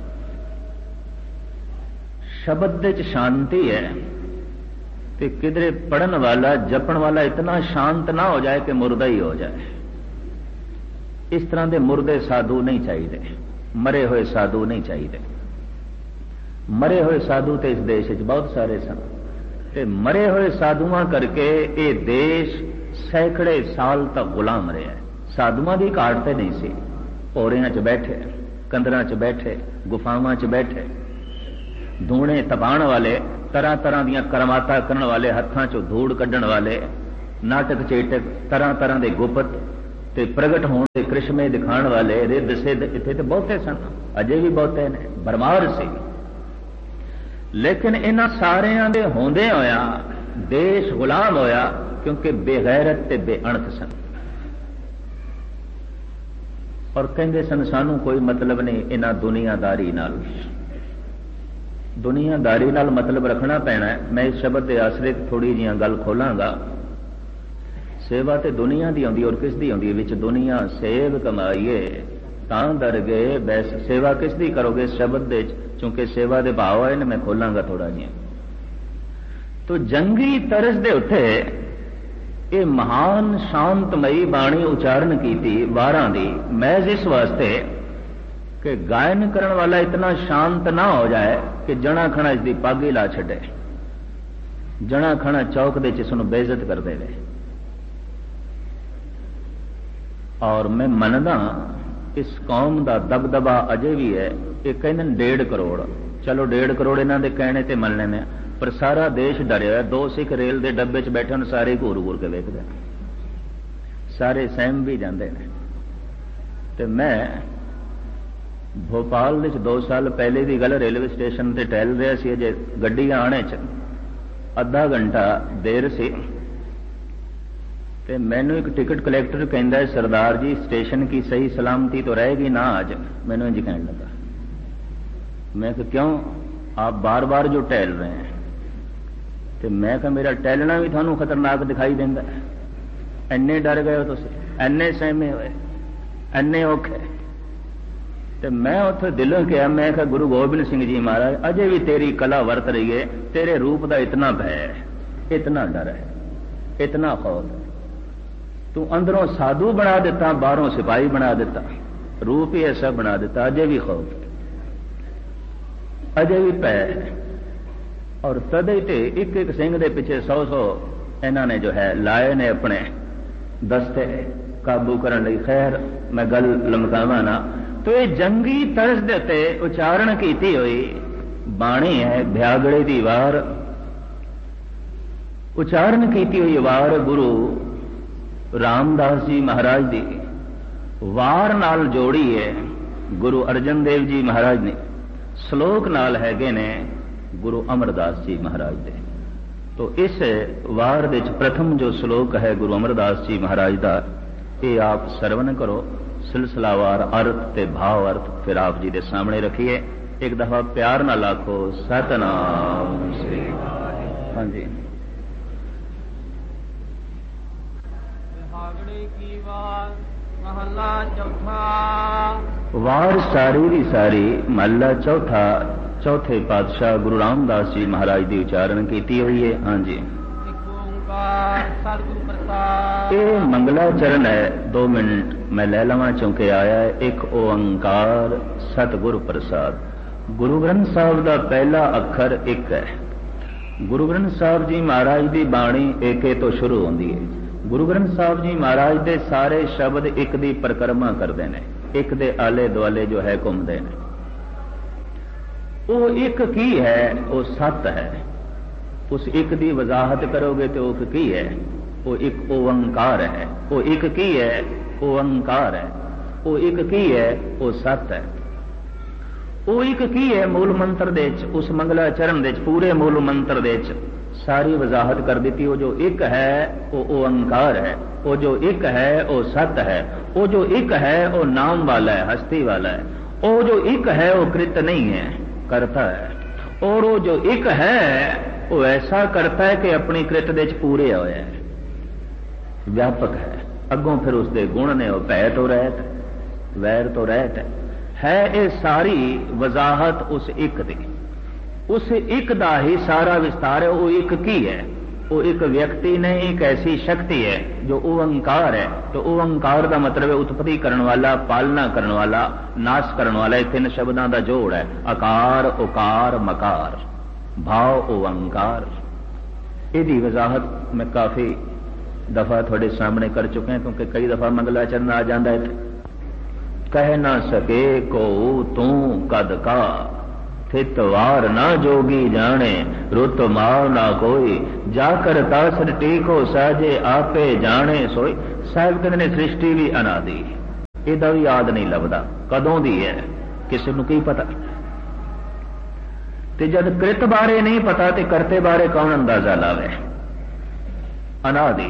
शब्द दे च शांति है, ते किधरे पढ़न वाला जपण वाला इतना शांत ना हो जाए कि मुर्दा ही हो जाए। इस तरह के मुर्दे साधु नहीं चाहिए, मरे हुए साधु नहीं चाहिए। मरे हुए साधु तो इस देश में बहुत सारे सन, ते मरे हुए साधुआं करके ये देश सैकड़े साल तक गुलाम रहा है। साधुआं की घाट तो नहीं सी, भोरियां च बैठे, कंदरां च बैठे, गुफावां च बैठे, धूणे तपाण वाले, तरह तरह दीयां करमाता करन वाले, हत्थां चों धूड़ कड्ढण वाले, नाटक चेटक तरह तरह के गुप्त ਤੇ ਪ੍ਰਗਟ ਹੋਣ ਦੇ ਕ੍ਰਿਸ਼ਮੇ ਦਿਖਾਣ ਵਾਲੇ ਰਿੱਧ ਸਿੱਧ ਇੱਥੇ ਤੇ ਬਹੁਤੇ ਸਨ, ਅਜੇ ਵੀ ਬਹੁਤੇ ਨੇ, ਭਰਮਾਰ ਸੀ। ਲੇਕਿਨ ਇਹਨਾਂ ਸਾਰਿਆਂ ਦੇ ਹੁੰਦੇ ਹੋਇਆ ਦੇਸ਼ ਗੁਲਾਮ ਹੋਇਆ, ਕਿਉਂਕਿ ਬੇਗੈਰਤ ਤੇ ਬੇਅਣਖ ਸਨ। ਔਰ ਕਹਿੰਦੇ ਸਨ ਸਾਨੂੰ ਕੋਈ ਮਤਲਬ ਨਹੀਂ ਇਹਨਾਂ ਦੁਨੀਆਦਾਰੀ ਨਾਲ, ਦੁਨੀਆਦਾਰੀ ਨਾਲ ਮਤਲਬ ਰੱਖਣਾ ਪੈਣਾ। ਮੈਂ ਇਸ ਸ਼ਬਦ ਦੇ ਆਸਰੇ ਥੋੜੀ ਜਿਹੀਆਂ ਗੱਲ ਖੋਲਾਂਗਾ। ਸੇਵਾ ਤੇ ਦੁਨੀਆ ਦੀ ਆਉਂਦੀ, ਔਰ ਕਿਸ ਦੀ ਆਉਂਦੀ? ਵਿੱਚ ਦੁਨੀਆ ਸੇਵ ਕਮਾਈਏ ਤਾਂ ਦਰ ਗਏ ਬੈਸ। ਸੇਵਾ ਕਿਸ ਦੀ ਕਰੋਗੇ? ਇਸ ਸ਼ਬਦ ਦੇ ਚੂੰਕਿ ਸੇਵਾ ਦੇ ਭਾਵ ਆਏ ਨੇ, ਮੈਂ ਖੋਲਾਂਗਾ ਥੋੜਾ ਜਿਹਾ। ਤੋ ਜੰਗੀ ਤਰਸ ਦੇ ਉੱਤੇ ਇਹ ਮਹਾਨ ਸ਼ਾਂਤਮਈ ਬਾਣੀ ਉਚਾਰਨ ਕੀਤੀ ਵਾਰਾਂ ਦੀ, ਮਹਿਜ਼ ਇਸ ਵਾਸਤੇ ਕਿ ਗਾਇਨ ਕਰਨ ਵਾਲਾ ਇਤਨਾ ਸ਼ਾਂਤ ਨਾ ਹੋ ਜਾਏ ਕਿ ਜਣਾ ਖਣਾ ਇਸ ਦੀ ਪੱਗ ਹੀ ਲਾ ਛੱਡੇ, ਜਣਾ ਖਣਾ ਚੌਕ ਦੇ ਚ ਇਸ ਨੂੰ ਬੇਇੱਜ਼ਤ ਕਰ ਦੇਵੇ। ਔਰ ਮੈਂ ਮੰਨਦਾ ਇਸ ਕੌਮ ਦਾ ਦਬਦਬਾ ਅਜੇ ਵੀ ਹੈ। ਇਹ ਕਹਿੰਦੇ ਨੇ ਡੇਢ ਕਰੋੜ, ਚਲੋ ਡੇਢ ਕਰੋੜ ਇਹਨਾਂ ਦੇ ਕਹਿਣੇ ਤੇ ਮੰਨ ਲੈਂਦੇ, ਪਰ ਸਾਰਾ ਦੇਸ਼ ਡਰਿਆ ਹੋਇਆ। ਦੋ ਸਿੱਖ ਰੇਲ ਦੇ ਡੱਬੇ 'ਚ ਬੈਠੇ ਨੇ, ਸਾਰੇ ਘੂਰ ਘੂਰ ਕੇ ਵੇਖਦੇ, ਸਾਰੇ ਸਹਿਮ ਵੀ ਜਾਂਦੇ ਨੇ। ਤੇ ਮੈਂ ਭੋਪਾਲ ਵਿੱਚ ਦੋ ਸਾਲ ਪਹਿਲੇ ਦੀ ਗੱਲ, ਰੇਲਵੇ ਸਟੇਸ਼ਨ ਤੇ ਟਹਿਲ ਰਿਹਾ ਸੀ, ਅਜੇ ਗੱਡੀ ਆਣੇ 'ਚ ਅੱਧਾ ਘੰਟਾ ਦੇਰ ਸੀ, ਤੇ ਮੈਨੂੰ ਇੱਕ ਟਿਕਟ ਕਲੈਕਟਰ ਕਹਿੰਦਾ ਸਰਦਾਰ ਜੀ स्टेशन की सही सलामती तो रहेगी ना आज। मैंने इंज कहने लगा। मैं कहा क्यों? आप बार बार जो टहल रहे हैं। तो मैं कहा मेरा टहलना भी थानू खतरनाक दिखाई देंदा, इन्ने डर गए हो तुसीं, इन्ने सहमे होए, इन्ने औखे। तो मैं उत्थे दिलों कहा, मैं कहा गुरु गोबिंद सिंह जी महाराज अजे भी तेरी कला वरत रही है, तेरे रूप का इतना भय है, इतना डर है, इतना खौफ है। तू अंदरों साधु बना देता, बाहरों सिपाही बना देता, रूप ही ऐसा बना देता, अजय भी खौफ, अजय भी पै। और तदे ते एक एक सिंह दे पीछे सौ सौ इन्होंने जो है लाए ने अपने दस्ते काबू करने लई। खैर मैं गल लमकावा ना। तो ये जंगी तर्ज दे उत्ते उचारण कीती हुई बाणी है, भ्यागड़े दी वार उचारण कीती हुई वार गुरु रामदास जी महाराज दी वार नाल जोड़ी है गुरु अर्जन देव जी महाराज ने, श्लोक नाल हैगे ने गुरु अमरदास जी महाराज दे। तो इस वार दे प्रथम जो श्लोक है गुरु अमरदास जी महाराज का, ये आप सरवण करो, सिलसिलावार अर्थ ते भाव अर्थ फिर आप जी दे सामने रखिए। एक दफा प्यार नाल आखो सतनाम श्री। हाँ जी। महला चौथा। वार सारी दी सारी महला चौथा चौथे पातशाह गुरु रामदास जी महाराज की उचारण की हुई है। हाँ जी। ये मंगलाचरण है, दो मिनट मैं ले लवा चौंके आया है। एक ओंकार सतगुरु प्रसाद। गुरु ग्रंथ साहब का पहला अखर एक है। गुरु ग्रंथ साहब जी महाराज की बाणी एके तो शुरू होती है। गुरु ग्रंथ साहब जी महाराज के सारे शब्द एक दी परिक्रमा करते हैं, एक दे आले दुआले जो है घूमते हैं। वो एक की है, वो सत है। उस एक दी वजाहत करोगे तो वो की है, वो एक ओंकार है। वो एक की है, ओंकार है। वो एक की है, वो सत है। वो एक की है मूल मंत्र दे, उस मंगलाचरण दे पूरे मूल मंत्र दे सारी वजाहत कर दी। वो जो एक है वो ओंकार है, वो जो एक है वो सत है, वो जो एक है वो नाम वाला है, हस्ती वाला है। वो जो एक है वो कृत नहीं है, करता है। और वो जो एक है वो ऐसा करता है कि अपनी कृत दे पूरे होया है, व्यापक है। अगों फिर उसके गुण ने वो भय तो रहत, वैर तो रहत है। ये सारी वजाहत उस एक दी, उस एक दा ही सारा विस्तार है। वो एक की है, वो एक व्यक्ति नहीं, एक ऐसी शक्ति है जो ओंकार है। तो ओंकार का मतलब है उत्पत्ति करने वाला, पालना करने वाला, नाश करने वाला। तीन शब्दों का जोड़ है, आकार उकार मकार, भाव ओंकार। यदी वजाहत मैं काफी दफा थोड़े सामने कर चुके हैं, क्योंकि कई दफा मंगलाचरण आ जाता है। कह ना सके को तू कद का, थित वार ना जोगी जाने, रुत मार ना कोई, जाकर तासर टीको साजे आपे जाने सोई। साहब कहते ने सृष्टि भी अनादि, ਇਹਦਾ भी याद नहीं लगता कदों दी है, किसी ਨੂੰ की पता। ते जब कृत बारे नहीं पता तो करते बारे कौन अंदाजा लावे। अनादि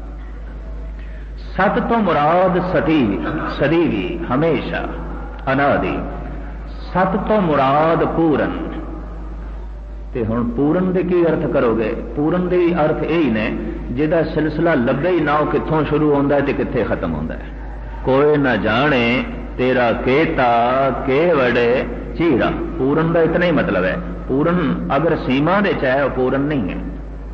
सत तो मुराद सदी सदी भी हमेशा, अनादि सत तो मुराद पूरन। ते हुण पूरन दे की अर्थ करोगे? पूरन दे अर्थ यही ने जिहदा सिलसिला लगे ही ना, कित्थों शुरू होंदा है ते कित्थे खत्म होंदा है। कोई न जाने तेरा केता के वड़े चीरा, पूरन का इतना ही मतलब है। पूरन अगर सीमा दे च है वह पूरन नहीं है।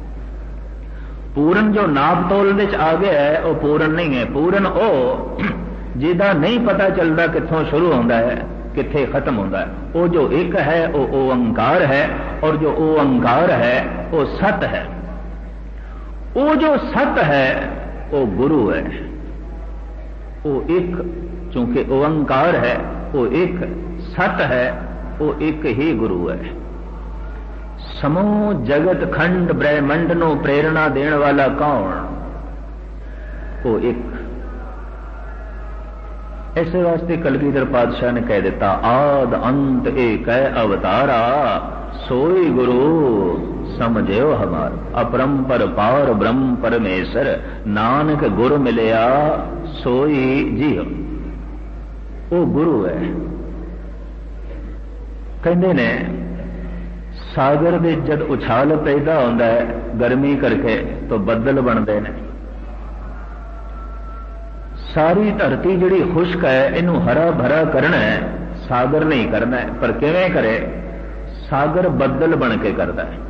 पूरन जो नाप तोल दे च आ गया है वह पूरन नहीं है। पूरन ओ जिहदा नहीं पता चलता कित्थों शुरू होंदा है कित्थे खत्म होंदा है। वो जो एक है वो ओंकार है, और जो ओंकार है वो सत है। वो जो सत है वो गुरु है। वो एक, चूंकि ओंकार है वो एक, सत है वो एक ही गुरु है। समूह जगत खंड ब्रह्मंड नो प्रेरणा देने वाला कौन? वो एक। ऐसे वास्ते कलगीधर पातशाह ने कह दिता, आद अंत एक है अवतारा, सोई गुरु समझो हमार। अपरंपर पार ब्रह्म परमेश्वर, नानक गुरु मिलया सोई जियो। वो गुरु है। कहते ने सागर दे जद उछाल पैदा होता है गर्मी करके तो बदल बनते हैं। सारी धरती जिहड़ी खुश्क है इनू हरा भरा करना है, सागर नहीं करना है। पर किवें करे? सागर बदल बन के करता है,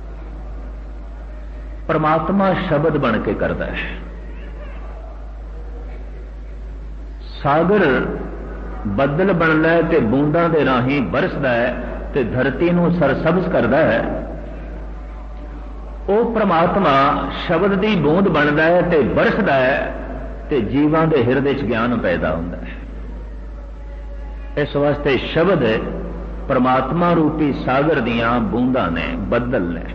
परमात्मा शब्द बन के करता है। सागर बदल बनना है तो बूंदा दे राही बरसदा है तो धरती नू सरसब्ज करता है। वो परमात्मा शब्द की बूंद बनता है तो बरसदा है तो जीवां दे हिरदे च ज्ञान पैदा होता है। इस वास्ते शब्द परमात्मा रूपी सागर दियां बूंदा ने, बदल ने।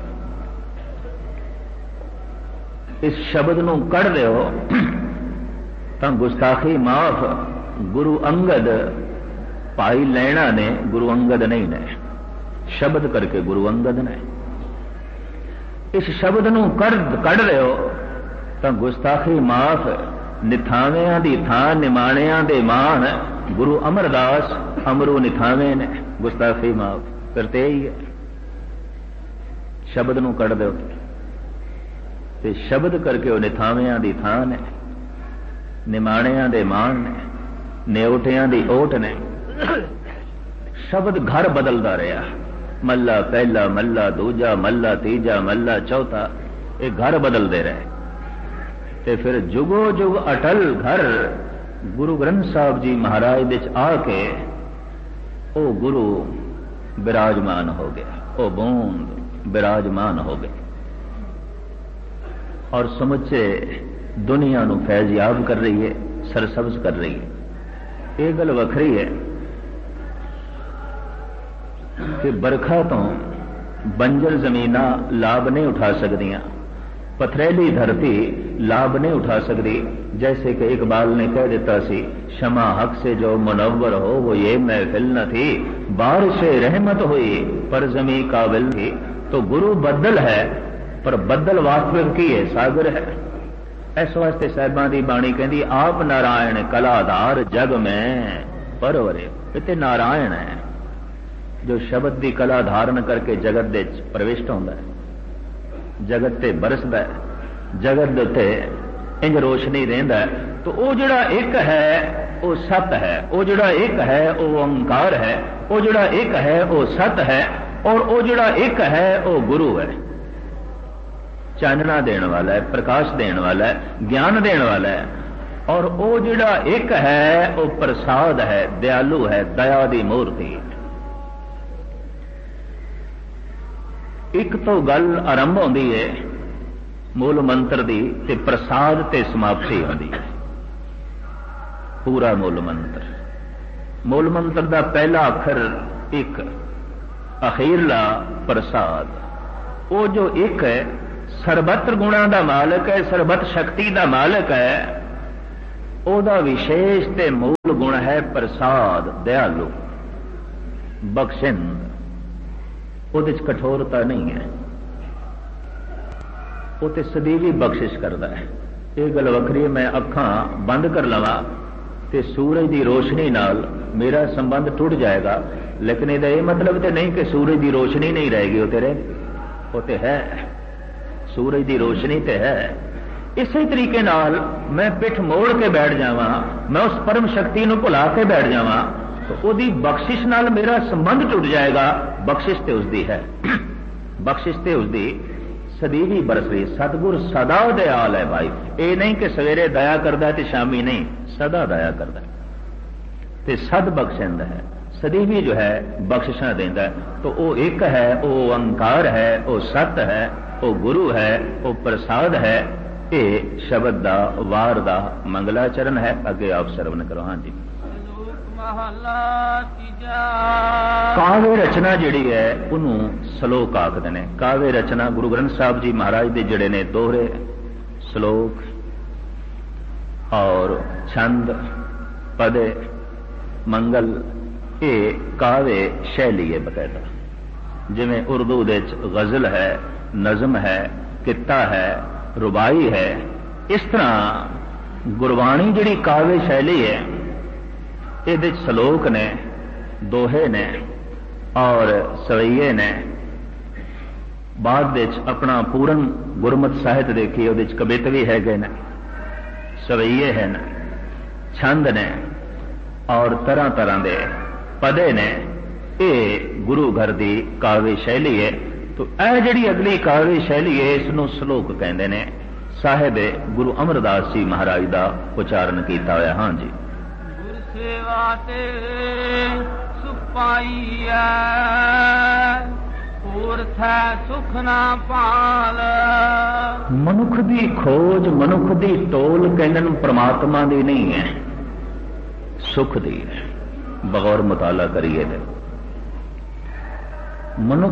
इस शब्द नू कढ़ दिओ तां गुस्ताखी माफ। गुरु अंगद भाई लैणा ने, गुरु अंगद नहीं ने। शब्द करके गुरु अंगद ने। इस शब्द नू कढ़ कढ़ दिओ तां गुस्ताखी माफ। निथावियां दी थां निमाणियां दे मान, गुरु अमरदास अमरू निथावे ने। गुस्ताखी माफ करते ही है। शब्द नू कढ़ दो ते शब्द करके वो निथावियां दी थां ने, निमाणियां दे मान ने, नेवटियां दी ओट ने। शब्द घर बदलता रहा। मल्ला पहला, मल्ला दूजा, मल्ला तीजा, मल्ला चौथा, ये घर बदलते रहे। ते फिर जुगो जुग अटल घर गुरु ग्रंथ साहब जी महाराज दे आके ओ गुरु विराजमान हो गया, ओ बूंद विराजमान हो गए और समुचे दुनिया नू फैज याब कर रही है, सरसब्ज कर रही है। ये गल वखरी है कि बरखा तो बंजर जमीना लाभ नहीं उठा सकदियां, पथरेली धरती लाभ नहीं उठा सकती। जैसे कि इकबाल ने कह देता सी, शमा हक से जो मुनव्वर हो वो ये महफिल न थी, बारिश रहमत हुई पर जमी काबिल थी। तो गुरु बदल है पर बदल वास्तविक की है, सागर है। इस वास्ते साहिबां दी बाणी कहती, आप नारायण कलाधार जग में परवरे। इत्थे नारायण है जो शब्द की कला धारण करके जगत दे प्रविष्ट होंदा है, जगत ते बरसदा है, जगत उत्ते इंज रोशनी रहिंदा है। तो वो जिहड़ा एक है वो सत है, वो जिहड़ा एक है वो ओंकार है, वो जिहड़ा एक है वो सत है, और वो जिहड़ा एक है वो गुरु है। चानना देने वाला है, प्रकाश देने वाला है, ज्ञान देने वाला है। और वो जिहड़ा एक है वो प्रसाद है, दयालु है, दया दी मूर्ति। एक तो गल आरंभ होती है मूल मंत्र दी, ते प्रसाद ते समाप्ति होती है। पूरा मूल मंत्र, मूल मंत्र दा पहला अखर एक, अखीरला प्रसाद। वो जो एक है सर्वत्र गुणा दा मालक है, सर्वत्र शक्ति दा मालक है, ਉਹਦਾ ਵਿਸ਼ੇਸ਼ ਤੇ ਮੂਲ ਗੁਣ ਹੈ ਪ੍ਰਸਾਦ, ਦਿਆਲੂ, ਬਖਸ਼ਿੰਦ। ਉਹਦੇ ਚ ਕਠੋਰਤਾ ਨਹੀਂ ਹੈ, ਉਹ ਤੇ ਸਦੀਵੀ ਬਖਸ਼ਿਸ਼ ਕਰਦਾ ਹੈ। ਇਹ ਗੱਲ ਵੱਖਰੀ ਹੈ, ਮੈਂ ਅੱਖਾਂ ਬੰਦ ਕਰ ਲਵਾਂ ਤੇ ਸੂਰਜ ਦੀ ਰੋਸ਼ਨੀ ਨਾਲ ਮੇਰਾ ਸੰਬੰਧ ਟੁੱਟ ਜਾਏਗਾ, ਲੇਕਿਨ ਇਹਦਾ ਇਹ ਮਤਲਬ ਤੇ ਨਹੀਂ ਕਿ ਸੂਰਜ ਦੀ ਰੋਸ਼ਨੀ ਨਹੀਂ ਰਹੇਗੀ, ਉਹ ਤੇਰੇ ਉਹ ਤੇ ਹੈ, ਸੂਰਜ ਦੀ ਰੋਸ਼ਨੀ ਤੇ ਹੈ। ਇਸੇ ਤਰੀਕੇ ਨਾਲ ਮੈਂ ਪਿੱਠ ਮੋੜ ਕੇ ਬੈਠ ਜਾਵਾਂ, ਮੈਂ ਉਸ ਪਰਮ ਸ਼ਕਤੀ ਨੂੰ ਭੁਲਾ ਕੇ ਬੈਠ ਜਾਵਾਂ, ਤਾਂ ਉਹਦੀ ਬਖਸ਼ਿਸ਼ ਨਾਲ ਮੇਰਾ ਸੰਬੰਧ ਟੁੱਟ ਜਾਏਗਾ। ਬਖਸ਼ਿਸ਼ ਤੇ ਉਸਦੀ ਹੈ, ਬਖਸ਼ਿਸ਼ ਤੇ ਉਸਦੀ ਸਦੀਵੀ ਬਰਸ ਰਹੀ। ਸਤਿਗੁਰ ਸਦਾ ਦਿਆਲ ਹੈ ਭਾਈ, ਇਹ ਨਹੀਂ ਕਿ ਸਵੇਰੇ ਦਇਆ ਕਰਦਾ ਤੇ ਸ਼ਾਮੀ ਨਹੀਂ, ਸਦਾ ਦਇਆ ਕਰਦਾ ਤੇ ਸਦ ਬਖਸ਼ਿੰਦਾ ਹੈ। ਸਦੀਵੀ ਜੋ ਹੈ ਬਖਸ਼ਿਸ਼ਾਂ ਦਿੰਦਾ, ਤਾਂ ਉਹ ਇੱਕ ਹੈ, ਉਹ ਓੰਕਾਰ ਹੈ, ਉਹ ਸਤ ਹੈ, ਉਹ ਗੁਰੂ ਹੈ, ਉਹ ਪ੍ਰਸਾਦ ਹੈ। ਇਹ ਸ਼ਬਦ ਦਾ ਵਾਰ ਦਾ ਮੰਗਲਾਚਰਨ ਹੈ। ਅੱਗੇ ਆਪ ਸਰਵਨ ਕਰੋ। ਹਾਂਜੀ, ਕਾਵਿ ਰਚਨਾ ਜਿਹੜੀ ਹੈ ਉਹਨੂੰ ਸ਼ਲੋਕ ਆਖਦੇ ਨੇ। ਕਾਵਿ ਰਚਨਾ ਗੁਰੂ ਗ੍ਰੰਥ ਸਾਹਿਬ ਜੀ ਮਹਾਰਾਜ ਦੇ ਜਿਹੜੇ ਨੇ ਦੋਹਰੇ ਸ਼ਲੋਕ ਔਰ ਛੰਦ, ਪਦੇ, ਮੰਗਲ, ਇਹ ਕਾਵਿ ਸ਼ੈਲੀ ਹੈ ਬਕਾਇਦਾ। ਜਿਵੇਂ ਉਰਦੂ ਦੇ ਵਿੱਚ ਗਜ਼ਲ ਹੈ, ਨਜ਼ਮ ਹੈ, ਕਿੱਤਾ ਹੈ, ਰੁਬਾਈ ਹੈ, ਇਸ ਤਰ੍ਹਾਂ ਗੁਰਬਾਣੀ ਜਿਹੜੀ ਕਾਵਿ ਸ਼ੈਲੀ ਹੈ ਇਹਦੇ ਸ਼ਲੋਕ ਨੇ, ਦੋਹੇ ਨੇ ਔਰ ਸਵਈਏ ਨੇ। ਬਾਅਦ ਵਿੱਚ ਆਪਣਾ ਪੂਰਨ ਗੁਰਮਤ ਸਾਹਿਤ ਦੇਖੀ, ਉਹਦੇ ਚ ਕਵਿਤ ਵੀ ਹੈਗੇ ਨੇ, ਸਵਈਏ ਹਨ, ਛੰਦ ਨੇ ਔਰ ਤਰ੍ਹਾਂ ਤਰ੍ਹਾਂ ਦੇ ਪਦੇ ਨੇ। ਇਹ ਗੁਰੂ ਘਰ ਦੀ ਕਾਵਿ ਸ਼ੈਲੀ ਹੈ। ਤੋ ਇਹ ਜਿਹੜੀ ਅਗਲੀ ਕਾਵਿ ਸ਼ੈਲੀ ਹੈ ਇਸ ਨੂੰ ਸ਼ਲੋਕ ਕਹਿੰਦੇ ਨੇ। ਸਾਹਿਬ ਗੁਰੂ ਅਮਰਦਾਸ ਜੀ ਮਹਾਰਾਜ ਦਾ ਉਚਾਰਨ ਕੀਤਾ ਹੋਇਆ। ਹਾਂਜੀ, ਗੁਰ ਸੇਵਾ ਤੇ ਸੁਖ ਪਾਈਐ, ਹੋਰ ਥੈ ਸੁਖ ਨਾ ਪਾਲ। ਮਨੁੱਖ ਦੀ ਖੋਜ, ਮਨੁੱਖ ਦੀ ਟੋਲ ਕਹਿੰਦੇ ਪ੍ਰਮਾਤਮਾ ਦੀ ਨਹੀਂ ਹੈ, ਸੁਖ ਦੀ ਹੈ। ਬਗੌਰ ਮੁਤਾਲਾ ਕਰੀਏ ਤੇ ਮਨੁੱਖ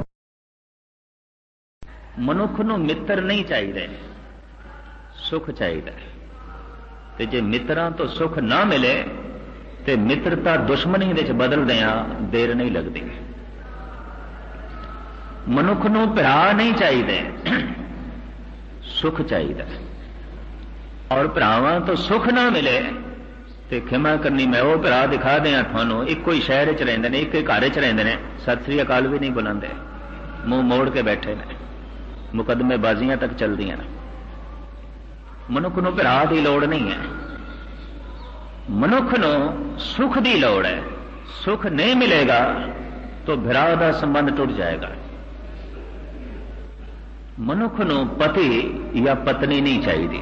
ਮਨੁੱਖ ਨੂੰ ਮਿੱਤਰ ਨਹੀਂ ਚਾਹੀਦੇ, ਸੁਖ ਚਾਹੀਦਾ। ਤੇ ਜੇ ਮਿੱਤਰਾਂ ਤੋਂ ਸੁਖ ਨਾ ਮਿਲੇ ਤੇ ਮਿੱਤਰਤਾ ਦੁਸ਼ਮਣੀ ਵਿੱਚ ਬਦਲਦਿਆਂ ਦੇਰ ਨਹੀਂ ਲੱਗਦੀ। ਮਨੁੱਖ ਨੂੰ ਭਰਾ ਨਹੀਂ ਚਾਹੀਦੇ, ਸੁਖ ਚਾਹੀਦਾ। ਔਰ ਭਰਾਵਾਂ ਤੋਂ ਸੁਖ ਨਾ ਮਿਲੇ ਤੇ ਖਿਮਾ ਕਰਨੀ, ਮੈਂ ਉਹ ਭਰਾ ਦਿਖਾ ਦਿਆਂ ਤੁਹਾਨੂੰ, ਇੱਕੋ ਹੀ ਸ਼ਹਿਰ 'ਚ ਰਹਿੰਦੇ ਨੇ, ਇੱਕੋ ਹੀ ਘਰ 'ਚ ਰਹਿੰਦੇ ਨੇ, ਸਤਿ ਸ੍ਰੀ ਅਕਾਲ ਵੀ ਨਹੀਂ ਬੁਲਾਉਂਦੇ, ਮੂੰਹ ਮੋੜ ਕੇ ਬੈਠੇ ਨੇ, ਮੁਕੱਦਮੇ ਬਾਜ਼ੀਆਂ ਤੱਕ ਚੱਲਦੀਆਂ ਨੇ। ਮਨੁੱਖ ਨੂੰ ਭਰਾ ਦੀ ਲੋੜ ਨਹੀਂ ਹੈ, ਮਨੁੱਖ ਨੂੰ ਸੁਖ ਦੀ ਲੋੜ ਹੈ। ਸੁਖ ਨਹੀਂ ਮਿਲੇਗਾ ਤਾਂ ਭਰਾ ਦਾ ਸੰਬੰਧ ਟੁੱਟ ਜਾਏਗਾ। ਮਨੁੱਖ ਨੂੰ ਪਤੀ ਜਾਂ ਪਤਨੀ ਨਹੀਂ ਚਾਹੀਦੀ,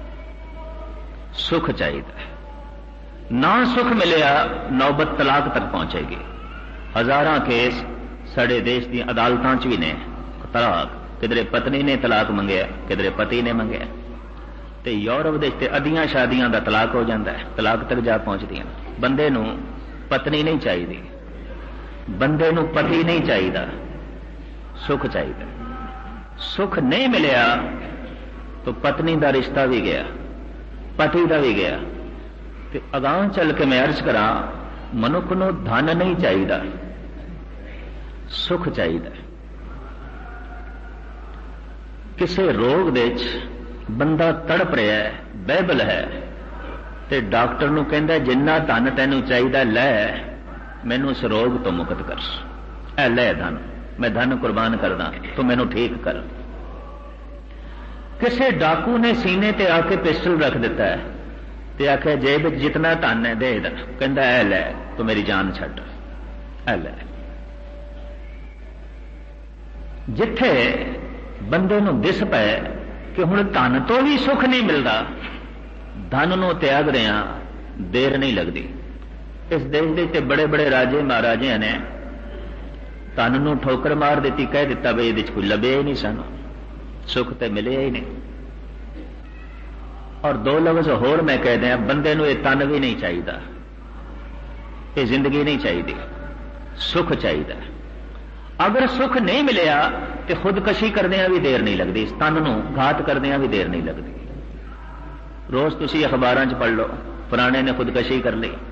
ਸੁਖ ਚਾਹੀਦਾ। ਨਾ ਸੁਖ ਮਿਲਿਆ ਨੌਬਤ ਤਲਾਕ ਤੱਕ ਪਹੁੰਚੇਗੀ। ਹਜ਼ਾਰਾਂ ਕੇਸ ਸਾਡੇ ਦੇਸ਼ ਦੀਆਂ ਅਦਾਲਤਾਂ 'ਚ ਵੀ ਨੇ ਤਲਾਕ, ਕਿਧਰੇ ਪਤਨੀ ਨੇ ਤਲਾਕ ਮੰਗਿਆ, ਕਿਧਰੇ ਪਤੀ ਨੇ ਮੰਗਿਆ। ਤੇ ਯੂਰਪ ਦੇ ਤੇ ਅੱਧੀਆਂ ਸ਼ਾਦੀਆਂ ਦਾ ਤਲਾਕ ਹੋ ਜਾਂਦਾ ਹੈ, ਤਲਾਕ ਤੱਕ ਜਾ ਪਹੁੰਚਦੀਆਂ। ਬੰਦੇ ਨੂੰ ਪਤਨੀ ਨਹੀਂ ਚਾਹੀਦੀ, ਬੰਦੇ ਨੂੰ ਪਤੀ ਨਹੀਂ ਚਾਹੀਦਾ, ਸੁਖ ਚਾਹੀਦਾ। ਸੁਖ ਨਹੀਂ ਮਿਲਿਆ ਤਾਂ ਪਤਨੀ ਦਾ ਰਿਸ਼ਤਾ ਵੀ ਗਿਆ, ਪਤੀ ਦਾ ਵੀ ਗਿਆ। ਤੇ ਅਗਾਂਹ ਚੱਲ ਕੇ ਮੈਂ ਅਰਜ਼ ਕਰਾਂ, ਮਨੁੱਖ ਨੂੰ ਧਨ ਨਹੀਂ ਚਾਹੀਦਾ, ਸੁਖ ਚਾਹੀਦਾ। ਕਿਸੇ ਰੋਗ ਦੇ ਵਿੱਚ ਬੰਦਾ ਤੜਪ ਰਿਹਾ ਹੈ, ਬਹਿਬਲ ਹੈ, ਤੇ ਡਾਕਟਰ ਨੂੰ ਕਹਿੰਦਾ ਜਿੰਨਾ ਧਨ ਤੈਨੂੰ ਚਾਹੀਦਾ ਲੈ, ਮੈਨੂੰ ਇਸ ਰੋਗ ਤੋਂ ਮੁਕਤ ਕਰ। ਐ ਲੈ ਧਨ, ਮੈਂ ਧਨ ਕੁਰਬਾਨ ਕਰਦਾ, ਤੂੰ ਮੈਨੂੰ ਠੀਕ ਕਰ। ਕਿਸੇ ਡਾਕੂ ਨੇ ਸੀਨੇ ਤੇ ਆ ਕੇ ਪਿਸਟਲ ਰੱਖ ਦਿੱਤਾ ਹੈ ਤੇ ਆਖਿਆ ਜੇਬ ਵਿੱਚ ਜਿਤਨਾ ਧਨ ਹੈ ਦੇ ਦੇ, ਕਹਿੰਦਾ ਐ ਲੈ, ਤੂੰ ਮੇਰੀ ਜਾਨ ਛੱਡ, ਐ ਲੈ। ਜਿੱਥੇ ਬੰਦੇ ਨੂੰ ਦਿਸ ਪਏ ਕਿ ਹੁਣ ਧਨ ਤੋਂ ਵੀ ਸੁਖ ਨਹੀਂ ਮਿਲਦਾ, ਧਨ ਨੂੰ ਤਿਆਗ ਦਿਆਂ ਦੇਰ ਨਹੀਂ ਲੱਗਦੀ। ਇਸ ਦੇਸ਼ ਦੇ ਤੇ ਬੜੇ ਬੜੇ ਰਾਜੇ ਮਹਾਰਾਜਿਆਂ ਨੇ ਧਨ ਨੂੰ ਠੋਕਰ ਮਾਰ ਦਿੱਤੀ, ਕਹਿ ਦਿੱਤਾ ਬਈ ਇਹਦੇ ਚ ਕੋਈ ਲੱਭਿਆ ਹੀ ਨਹੀਂ, ਸਾਨੂੰ ਸੁਖ ਤੇ ਮਿਲਿਆ ਹੀ ਨਹੀਂ। ਔਰ ਦੋ ਲਫ਼ਜ਼ ਹੋਰ ਮੈਂ ਕਹਿ ਦਿਆਂ, ਬੰਦੇ ਨੂੰ ਇਹ ਤਨ ਵੀ ਨਹੀਂ ਚਾਹੀਦਾ, ਇਹ ਜ਼ਿੰਦਗੀ ਨਹੀਂ ਚਾਹੀਦੀ, ਸੁਖ ਚਾਹੀਦਾ। ਅਗਰ ਸੁਖ ਨਹੀਂ ਮਿਲਿਆ ਤੇ ਖੁਦਕਸ਼ੀ ਕਰਦਿਆਂ ਵੀ ਦੇਰ ਨਹੀਂ ਲੱਗਦੀ, ਇਸ ਤਨ ਨੂੰ ਘਾਤ ਕਰਦਿਆਂ ਵੀ ਦੇਰ ਨਹੀਂ ਲੱਗਦੀ। ਰੋਜ਼ ਤੁਸੀਂ ਅਖਬਾਰਾਂ 'ਚ ਪੜ੍ਹ ਲਓ, फलाने ने खुदकशी कर ली,